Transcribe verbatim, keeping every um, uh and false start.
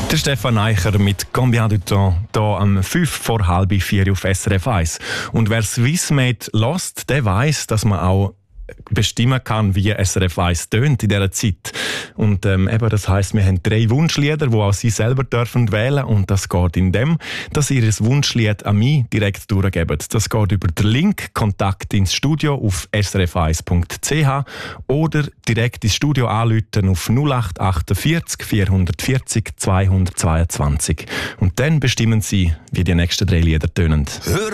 Der Stefan Eicher mit «Combien de temps» hier am fünf vor halb vier auf S R F eins. Und wer Swissmade hört, der weiss, dass man auch bestimmen kann, wie S R F eins tönt in dieser Zeit. Und ähm, eben, das heisst, wir haben drei Wunschlieder, die auch Sie selber dürfen wählen. Und das geht in dem, dass Sie Ihr Wunschlied an mich direkt durchgeben. Das geht über den Link «Kontakt ins Studio» auf s r f eins punkt c h oder direkt ins Studio anrufen auf null acht achtundvierzig vierhundertvierzig zweihundertzweiundzwanzig. Und dann bestimmen Sie, wie die nächsten drei Lieder tönen. Hör